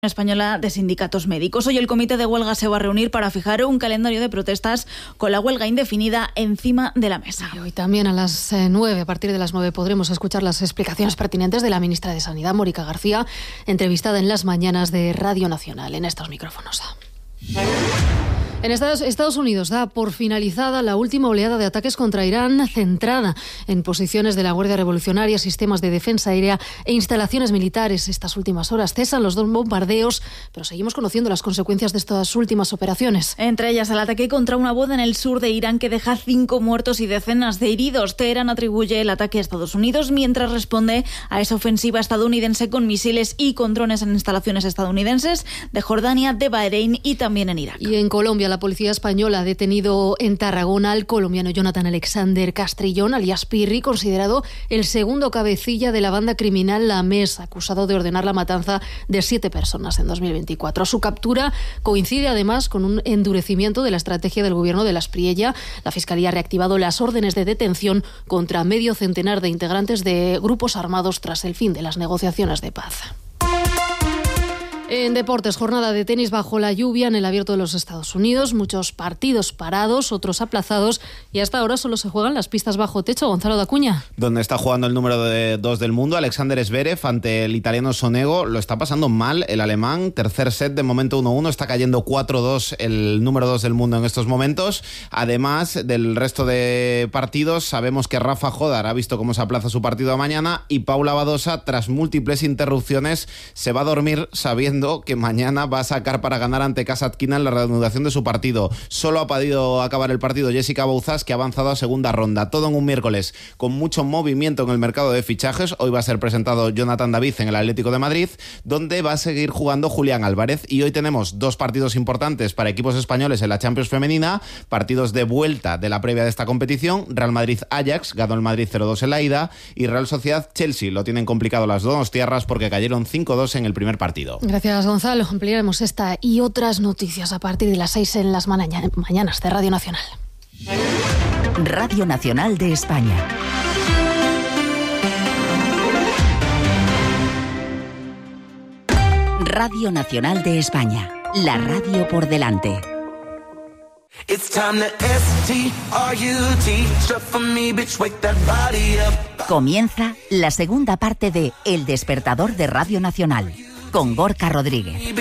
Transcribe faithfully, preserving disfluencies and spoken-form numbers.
Española de Sindicatos Médicos. Hoy el comité de huelga se va a reunir para fijar un calendario de protestas con la huelga indefinida encima de la mesa. Y hoy también a las nueve, a partir de las nueve, podremos escuchar las explicaciones pertinentes de la ministra de Sanidad, Mónica García, entrevistada en las mañanas de Radio Nacional, en estos micrófonos. En Estados, Estados Unidos da por finalizada la última oleada de ataques contra Irán, centrada en posiciones de la Guardia Revolucionaria, sistemas de defensa aérea e instalaciones militares. Estas últimas horas cesan los dos bombardeos, pero seguimos conociendo las consecuencias de estas últimas operaciones. Entre ellas el ataque contra una boda en el sur de Irán que deja cinco muertos y decenas de heridos. Teherán atribuye el ataque a Estados Unidos mientras responde a esa ofensiva estadounidense con misiles y con drones en instalaciones estadounidenses de Jordania, de Bahrein y también en Irak. Y en Colombia, la policía española ha detenido en Tarragona al colombiano Jonathan Alexander Castrillón, alias Pirri, considerado el segundo cabecilla de la banda criminal La Mesa, acusado de ordenar la matanza de siete personas en dos mil veinticuatro. Su captura coincide además con un endurecimiento de la estrategia del gobierno de Las Priella. La Fiscalía ha reactivado las órdenes de detención contra medio centenar de integrantes de grupos armados tras el fin de las negociaciones de paz. En deportes, jornada de tenis bajo la lluvia en el Abierto de los Estados Unidos. Muchos partidos parados, otros aplazados, y hasta ahora solo se juegan las pistas bajo techo. Gonzalo de Acuña. Donde está jugando el número de dos del mundo, Alexander Zverev, ante el italiano Sonego. Lo está pasando mal el alemán. Tercer set, de momento uno uno. Está cayendo cuatro dos el número dos del mundo en estos momentos. Además del resto de partidos, sabemos que Rafa Jodar ha visto cómo se aplaza su partido a mañana, y Paula Badosa, tras múltiples interrupciones, se va a dormir sabiendo que mañana va a sacar para ganar ante Kasatkina en la reanudación de su partido. Solo ha podido acabar el partido Jessica Bouzas, que ha avanzado a segunda ronda. Todo en un miércoles con mucho movimiento en el mercado de fichajes. Hoy va a ser presentado Jonathan David en el Atlético de Madrid, donde va a seguir jugando Julián Álvarez. Y hoy tenemos dos partidos importantes para equipos españoles en la Champions femenina, partidos de vuelta de la previa de esta competición. Real Madrid-Ajax, ganó el Madrid cero dos en la ida, y Real Sociedad-Chelsea. Lo tienen complicado las dos tierras porque cayeron cinco dos en el primer partido. Gracias, Gonzalo. Ampliaremos esta y otras noticias a partir de las seis en las mañanas de Radio Nacional. Radio Nacional de España. Radio Nacional de España. La radio por delante. Comienza la segunda parte de El Despertador de Radio Nacional, con Gorka Rodríguez.